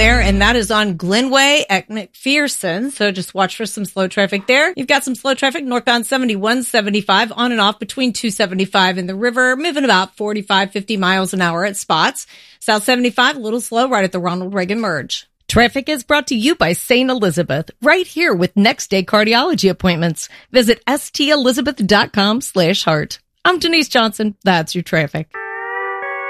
there, and that is on Glenway at McPherson. So just watch for some slow traffic there. You've got some slow traffic northbound 7175 on and off between 275 and the river, moving about 45, 50 miles an hour at spots. South 75, a little slow right at the Ronald Reagan merge. Traffic is brought to you by St. Elizabeth, right here with next day cardiology appointments. Visit stelizabeth.com/heart. I'm Denise Johnson. That's your traffic.